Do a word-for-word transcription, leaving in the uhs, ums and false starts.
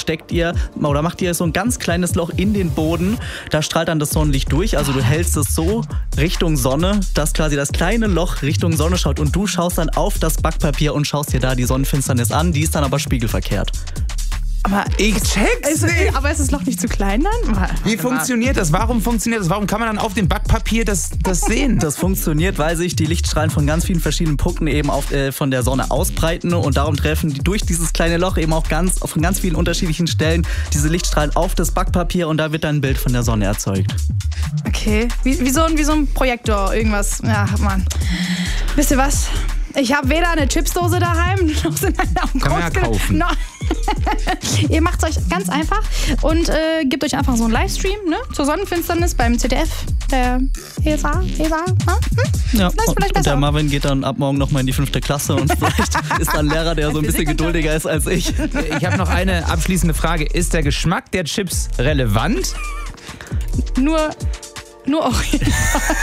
steckt ihr oder macht ihr so ein ganz kleines Loch in den Boden. Da strahlt dann das Sonnenlicht durch. Also du hältst es so Richtung Sonne, dass quasi das kleine Loch Richtung Sonne schaut und du schaust dann auf das Backpapier und schaust dir da die Sonnenfinsternis an. Die ist dann aber spiegelverkehrt. Aber ich check's Ist, nicht. aber ist das Loch nicht zu klein dann? Wie funktioniert das? Warum funktioniert das? Warum kann man dann auf dem Backpapier das, das sehen? Das funktioniert, weil sich die Lichtstrahlen von ganz vielen verschiedenen Punkten eben auf, äh, von der Sonne ausbreiten und darum treffen die durch dieses kleine Loch eben auch ganz, von ganz vielen unterschiedlichen Stellen diese Lichtstrahlen auf das Backpapier und da wird dann ein Bild von der Sonne erzeugt. Okay, wie, wie, so, ein- wie so ein Projektor, irgendwas. Ja, Mann. Wisst ihr was? Ich habe weder eine Chipsdose daheim, noch sind meine Augen Kann man ja groß genug. kaufen. Noch- Ihr macht es euch ganz einfach und äh, gebt euch einfach so einen Livestream ne, zur Sonnenfinsternis beim Z D F, der E S A, E S A, hm? Ja, Das ist und, vielleicht und der besser. Marvin geht dann ab morgen nochmal in die fünfte Klasse und vielleicht ist da ein Lehrer, der so ein bisschen geduldiger ist als ich. Ich habe noch eine abschließende Frage. Ist der Geschmack der Chips relevant? Nur, nur auch.